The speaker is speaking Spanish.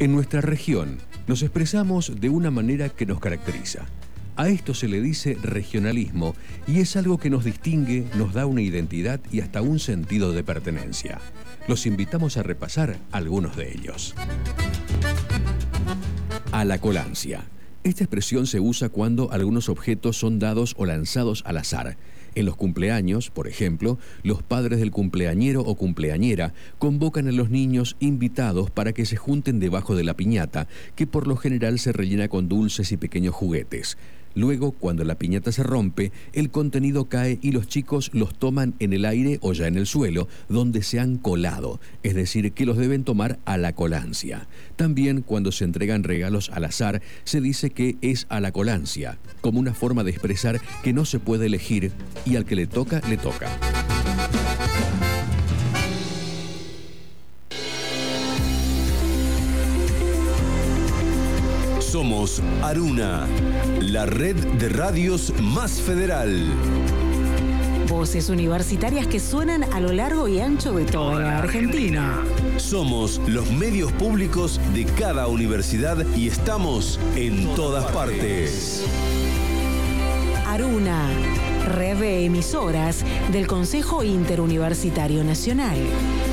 En nuestra región nos expresamos de una manera que nos caracteriza. A esto se le dice regionalismo y es algo que nos distingue, nos da una identidad y hasta un sentido de pertenencia. Los invitamos a repasar algunos de ellos. Alacolancia. Esta expresión se usa cuando algunos objetos son dados o lanzados al azar. En los cumpleaños, por ejemplo, los padres del cumpleañero o cumpleañera convocan a los niños invitados para que se junten debajo de la piñata, que por lo general se rellena con dulces y pequeños juguetes. Luego, cuando la piñata se rompe, el contenido cae y los chicos los toman en el aire o ya en el suelo, donde se han colado, es decir, que los deben tomar a la colancia. También, cuando se entregan regalos al azar, se dice que es a la colancia, como una forma de expresar que no se puede elegir y al que le toca, le toca. Somos Aruna, la red de radios más federal. Voces universitarias que suenan a lo largo y ancho de toda la Argentina. Somos los medios públicos de cada universidad y estamos en todas partes. Aruna, red de emisoras del Consejo Interuniversitario Nacional.